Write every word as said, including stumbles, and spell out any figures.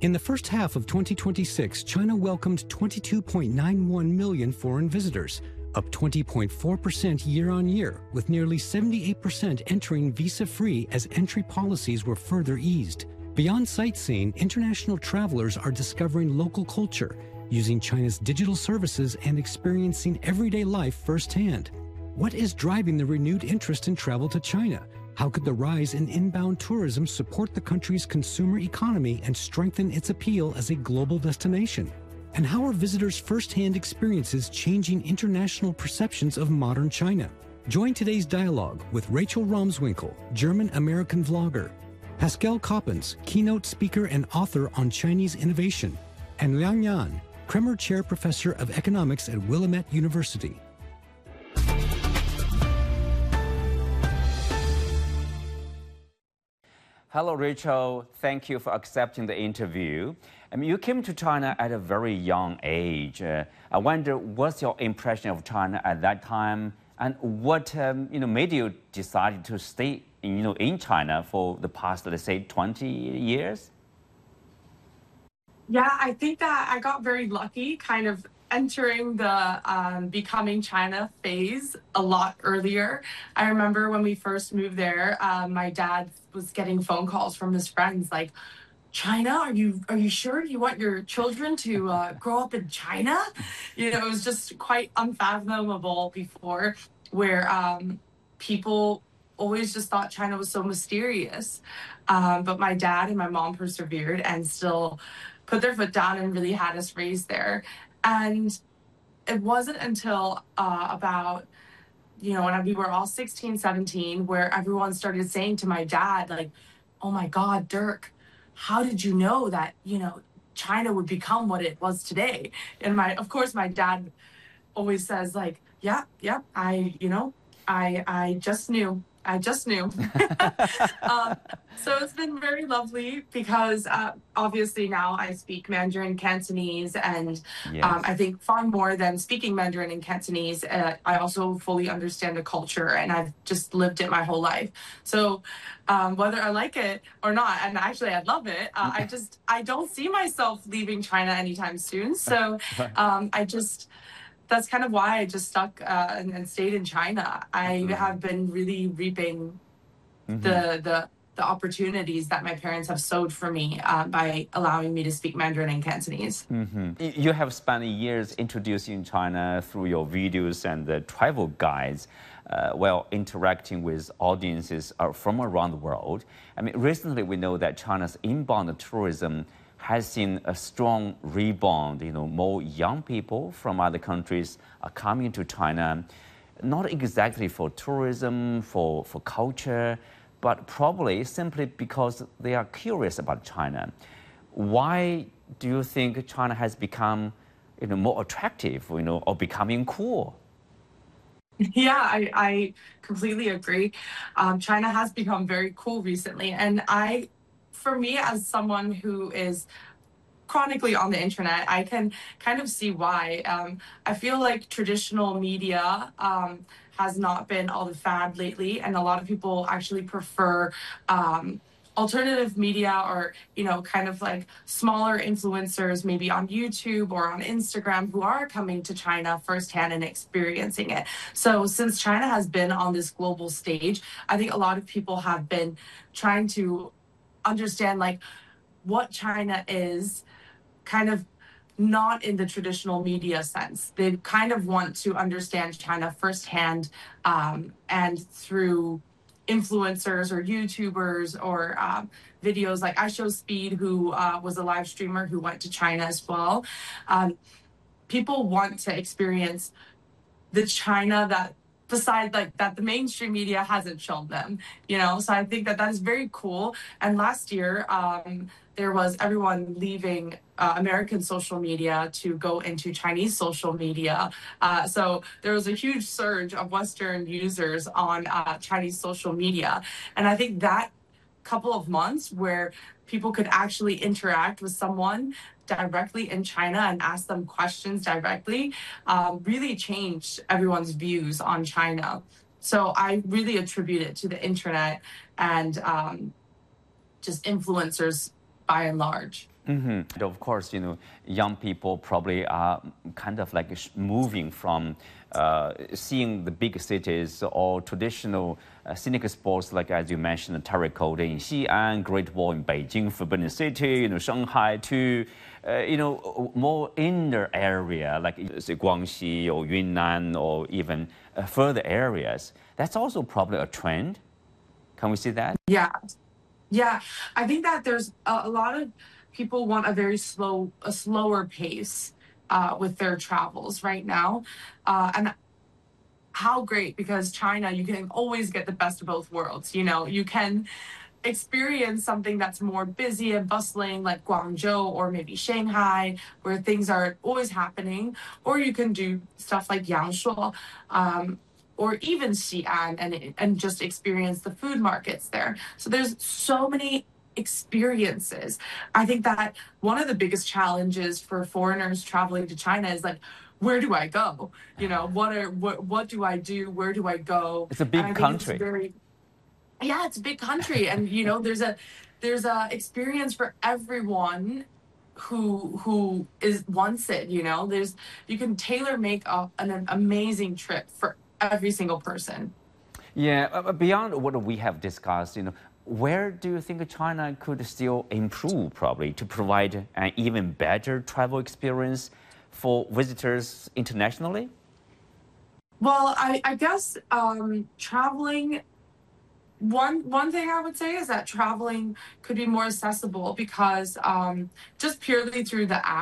In the first half of twenty twenty-six, China welcomed twenty-two point nine one million foreign visitors, up twenty point four percent year-on-year, with nearly seventy-eight percent entering visa-free as entry policies were further eased. Beyond sightseeing, international travelers are discovering local culture, using China's digital services and experiencing everyday life firsthand. What is driving the renewed interest in travel to China? How could the rise in inbound tourism support the country's consumer economy and strengthen its appeal as a global destination? And how are visitors' first-hand experiences changing international perceptions of modern China? Join today's dialogue with Rachel Romswinkle, German-American vlogger, Pascal Coppens, keynote speaker and author on Chinese innovation, and Liang Yan, Kremer Chair Professor of Economics at Willamette University. Hello, Rachel. Thank you for accepting the interview. I mean, you came to China at a very young age. Uh, I wonder, what's your impression of China at that time, and what um, you know made you decide to stay you know in China for the past, let's say, twenty years? Yeah, I think that I got very lucky, kind of entering the um, becoming China phase a lot earlier. I remember when we first moved there, uh, my dad was getting phone calls from his friends like, China, are you are you sure you want your children to uh, grow up in China? You know, it was just quite unfathomable before, where um, people always just thought China was so mysterious. Um, but my dad and my mom persevered and still put their foot down and really had us raised there. And it wasn't until uh, about, you know, when we were all sixteen, seventeen, where everyone started saying to my dad, like, oh my God, Dirk, how did you know that, you know, China would become what it was today? And my, of course, my dad always says like, yeah, yeah, I, you know, I, I just knew. I just knew. um, so it's been very lovely because uh, obviously now I speak Mandarin Cantonese, and yes. um, I think far more than speaking Mandarin and Cantonese, uh, I also fully understand the culture, and I've just lived it my whole life. So um, whether I like it or not, and actually I love it, uh, I just, I don't see myself leaving China anytime soon. So um, I just... That's kind of why I just stuck uh, and, and stayed in China. I mm-hmm. have been really reaping mm-hmm. the the the opportunities that my parents have sowed for me uh, by allowing me to speak Mandarin and Cantonese. Mm-hmm. You have spent years introducing China through your videos and the travel guides, uh, while interacting with audiences from around the world. I mean, recently we know that China's inbound tourism has seen a strong rebound. You know, more young people from other countries are coming to China, not exactly for tourism, for, for culture, but probably simply because they are curious about China. Why do you think China has become, you know, more attractive, you know, or becoming cool? Yeah, I, I completely agree. Um, China has become very cool recently, and I for me, as someone who is chronically on the internet, I can kind of see why. Um, I feel like traditional media um, has not been all the fad lately, and a lot of people actually prefer um, alternative media, or, you know, kind of like smaller influencers, maybe on YouTube or on Instagram, who are coming to China firsthand and experiencing it. So since China has been on this global stage, I think a lot of people have been trying to understand like what China is, kind of not in the traditional media sense. They kind of want to understand China firsthand, um, and through influencers or YouTubers or um, videos like iShowSpeed, who uh, was a live streamer who went to China as well. Um, people want to experience the China that beside like that the mainstream media hasn't shown them, you know. So I think that that is very cool. And last year um there was everyone leaving uh, American social media to go into Chinese social media, uh, so there was a huge surge of Western users on uh, Chinese social media. And I think that couple of months where people could actually interact with someone directly in China and ask them questions directly um, really changed everyone's views on China. So I really attribute it to the internet and um, just influencers by and large. Mm-hmm. Of course, you know, young people probably are kind of like sh- moving from uh, seeing the big cities or traditional uh, scenic spots, like as you mentioned, Terracotta in Xi'an, Great Wall in Beijing, Forbidden City, you know, Shanghai, to uh, you know, more inner area like say, Guangxi or Yunnan or even uh, further areas. That's also probably a trend. Can we see that? Yeah. Yeah, I think that there's a, a lot of people want a very slow, a slower pace uh, with their travels right now. Uh, and how great, because China, you can always get the best of both worlds. You know, you can experience something that's more busy and bustling, like Guangzhou or maybe Shanghai, where things are always happening, or you can do stuff like Yangshuo, um, or even Xi'an, and and just experience the food markets there. So there's so many experiences. I think that one of the biggest challenges for foreigners traveling to China is like, where do I go? You know, what are what what do I do? Where do I go? It's a And I big think it's country. very, yeah, it's a big country, and you know, there's a there's a experience for everyone who who is wants it. You know, there's you can tailor make a, an amazing trip for every single person. Yeah, uh, uh, beyond what we have discussed, you know, where do you think China could still improve probably to provide an even better travel experience for visitors internationally? Well, I, I guess um, traveling. One one thing I would say is that traveling could be more accessible because um, just purely through the app.